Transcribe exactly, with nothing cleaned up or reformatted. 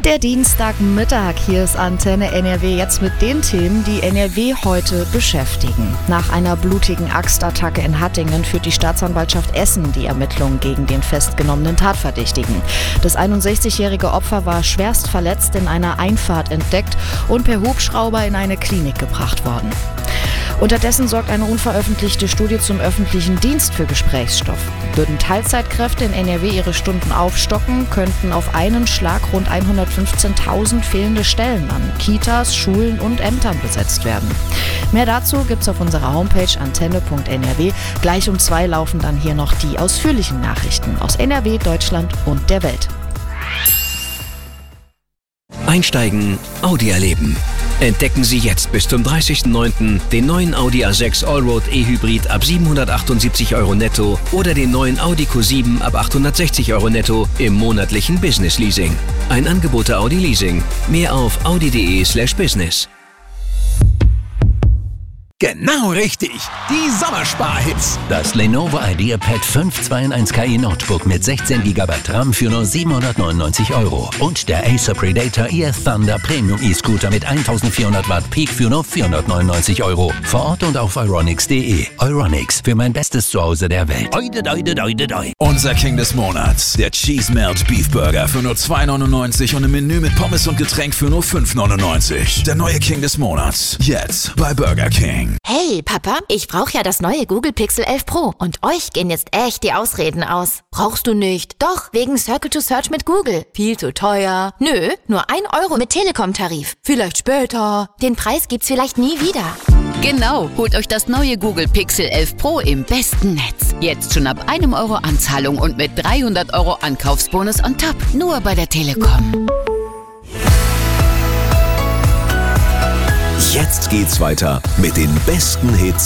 Der Dienstagmittag, hier ist Antenne N R W, jetzt mit den Themen, die N R W heute beschäftigen. Nach einer blutigen Axtattacke in Hattingen führt die Staatsanwaltschaft Essen die Ermittlungen gegen den festgenommenen Tatverdächtigen. Das einundsechzigjährige Opfer war schwerst verletzt in einer Einfahrt entdeckt und per Hubschrauber in eine Klinik gebracht worden. Unterdessen sorgt eine unveröffentlichte Studie zum öffentlichen Dienst für Gesprächsstoff. Würden Teilzeitkräfte in N R W ihre Stunden aufstocken, könnten auf einen Schlag rund hundertfünfzehntausend fehlende Stellen an Kitas, Schulen und Ämtern besetzt werden. Mehr dazu gibt's auf unserer Homepage antenne punkt n r w. Gleich um zwei laufen dann hier noch die ausführlichen Nachrichten aus N R W, Deutschland und der Welt. Einsteigen, Audi erleben. Entdecken Sie jetzt bis zum dreißigsten neunten den neuen Audi A sechs Allroad E-Hybrid ab siebenhundertachtundsiebzig Euro netto oder den neuen Audi Q sieben ab achthundertsechzig Euro netto im monatlichen Business Leasing. Ein Angebot der Audi Leasing. Mehr auf audi punkt de slash business. Genau richtig, die Sommersparhits. Das Lenovo IdeaPad fünf zwei in eins K I Notebook mit sechzehn Gigabyte RAM für nur siebenhundertneunundneunzig Euro. Und der Acer Predator E F Thunder Premium E-Scooter mit eintausendvierhundert Watt Peak für nur vierhundertneunundneunzig Euro. Vor Ort und auf euronics punkt de. Euronics, für mein bestes Zuhause der Welt. Oide, oide, oide, oide. Unser King des Monats, der Cheese Melt Beef Burger für nur zwei neunundneunzig und ein Menü mit Pommes und Getränk für nur fünf neunundneunzig. Der neue King des Monats, jetzt bei Burger King. Hey Papa, ich brauche ja das neue Google Pixel elf Pro und euch gehen jetzt echt die Ausreden aus. Brauchst du nicht? Doch, wegen Circle to Search mit Google. Viel zu teuer. Nö, nur ein Euro mit Telekom-Tarif. Vielleicht später. Den Preis gibt's vielleicht nie wieder. Genau, holt euch das neue Google Pixel elf Pro im besten Netz. Jetzt schon ab einem Euro Anzahlung und mit dreihundert Euro Ankaufsbonus on top. Nur bei der Telekom. Jetzt geht's weiter mit den besten Hits